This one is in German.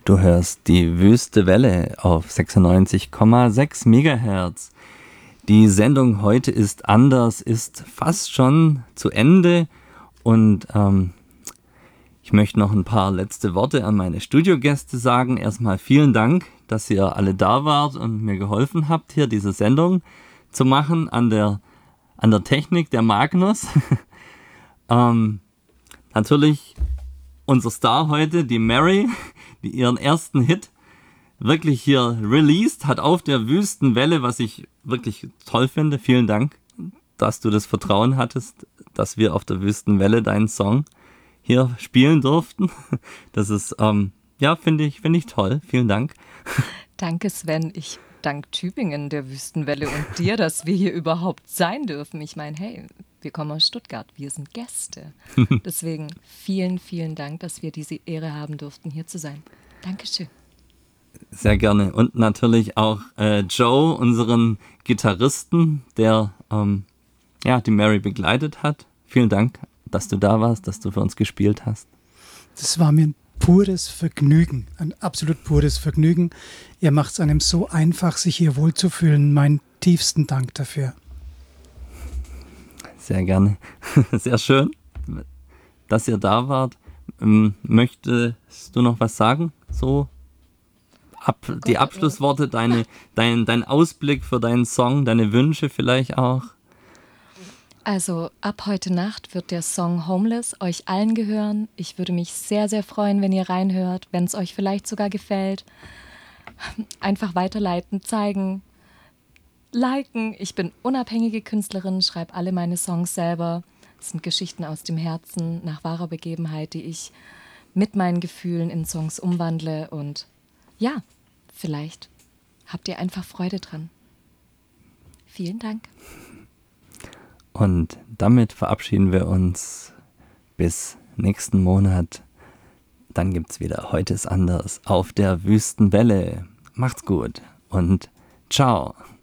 Du hörst die Wüste Welle auf 96,6 Megahertz. Die Sendung heute ist anders, ist fast schon zu Ende und ich möchte noch ein paar letzte Worte an meine Studiogäste sagen. Erstmal vielen Dank, dass ihr alle da wart und mir geholfen habt, hier diese Sendung zu machen. An der Technik der Magnus. Natürlich unser Star heute, die Mary, die ihren ersten Hit wirklich hier released hat auf der Wüstenwelle, was ich wirklich toll finde. Vielen Dank, dass du das Vertrauen hattest, dass wir auf der Wüstenwelle deinen Song hier spielen durften. Das ist, finde ich toll. Vielen Dank. Danke, Sven. Ich danke Tübingen, der Wüstenwelle und dir, dass wir hier überhaupt sein dürfen. Ich meine, hey, wir kommen aus Stuttgart, wir sind Gäste. Deswegen vielen, vielen Dank, dass wir diese Ehre haben durften, hier zu sein. Dankeschön. Sehr gerne. Und natürlich auch Joe, unseren Gitarristen, der die Mary begleitet hat. Vielen Dank, dass du da warst, dass du für uns gespielt hast. Das war mir ein pures Vergnügen, ein absolut pures Vergnügen. Ihr macht es einem so einfach, sich hier wohlzufühlen. Meinen tiefsten Dank dafür. Sehr gerne. Sehr schön, dass ihr da wart. Möchtest du noch was sagen? So die Abschlussworte, dein Ausblick für deinen Song, deine Wünsche vielleicht auch? Also ab heute Nacht wird der Song Homeless euch allen gehören. Ich würde mich sehr, sehr freuen, wenn ihr reinhört, wenn es euch vielleicht sogar gefällt. Einfach weiterleiten, zeigen, liken. Ich bin unabhängige Künstlerin, schreibe alle meine Songs selber. Es sind Geschichten aus dem Herzen, nach wahrer Begebenheit, die ich mit meinen Gefühlen in Songs umwandle. Und ja, vielleicht habt ihr einfach Freude dran. Vielen Dank. Und damit verabschieden wir uns bis nächsten Monat. Dann gibt's wieder Heute ist anders auf der Wüstenwelle. Macht's gut und ciao.